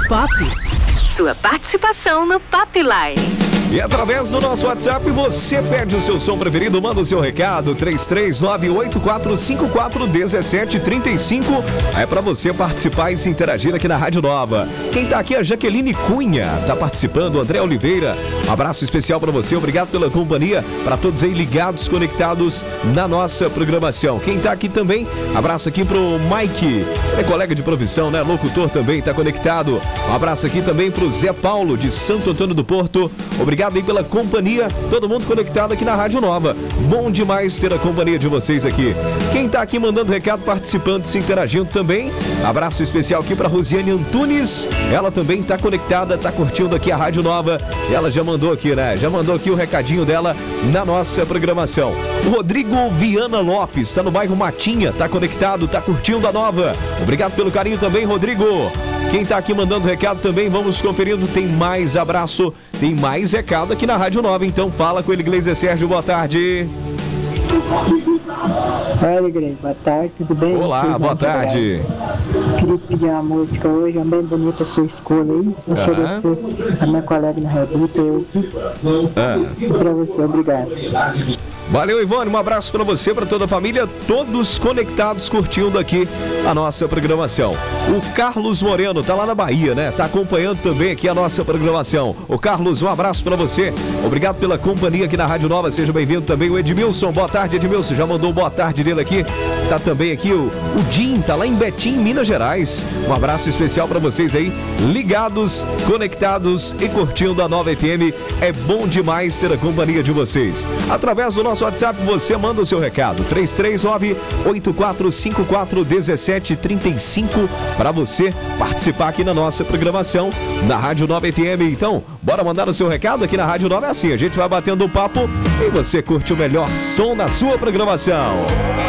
Pop. Sua participação no Pop Line. E através do nosso WhatsApp você pede o seu som preferido, manda o seu recado, 339845411735. É para você participar e se interagir aqui na Rádio Nova. Quem tá aqui é a Jaqueline Cunha, tá participando, André Oliveira. Um abraço especial para você, obrigado pela companhia, para todos aí ligados, conectados na nossa programação. Quem tá aqui também, abraço aqui pro Mike, é colega de profissão, né? Locutor também, tá conectado. Um abraço aqui também pro Zé Paulo, de Santo Antônio do Porto. Obrigado aí pela companhia, todo mundo conectado aqui na Rádio Nova. Bom demais ter a companhia de vocês aqui. Quem tá aqui mandando recado, participando, se interagindo também. Abraço especial aqui para Rosiane Antunes. Ela também tá conectada, tá curtindo aqui a Rádio Nova. E ela já mandou aqui, né? Já mandou aqui o recadinho dela na nossa programação. O Rodrigo Viana Lopes, tá no bairro Matinha, tá conectado, tá curtindo a Nova. Obrigado pelo carinho também, Rodrigo. Quem tá aqui mandando recado também, vamos conferindo, tem mais abraço, tem mais recado aqui na Rádio Nova, então fala com ele, Gleiser Sérgio, boa tarde. Oi, Gleiser, boa tarde, tudo bem? Olá, boa tarde. Queria pedir uma música hoje, é bem bonita a sua escolha aí, oferecer a minha colega na Reduta, eu e pra você, obrigado. Valeu, Ivone, um abraço pra você, pra toda a família, todos conectados, curtindo aqui a nossa programação. O Carlos Moreno tá lá na Bahia, né? Tá acompanhando também aqui a nossa programação. O Carlos, um abraço pra você. Obrigado pela companhia aqui na Rádio Nova. Seja bem-vindo também o Edmilson. Boa tarde, Edmilson. Já mandou boa tarde dele aqui. Tá também aqui o Jim, tá lá em Betim, Minas Gerais. Um abraço especial pra vocês aí, ligados, conectados e curtindo a Nova FM. É bom demais ter a companhia de vocês. Através do nosso WhatsApp, você manda o seu recado, 3398441735, para você participar aqui na nossa programação da Rádio Nova FM. Então, bora mandar o seu recado aqui na Rádio Nova. É assim, a gente vai batendo um papo e você curte o melhor som na sua programação.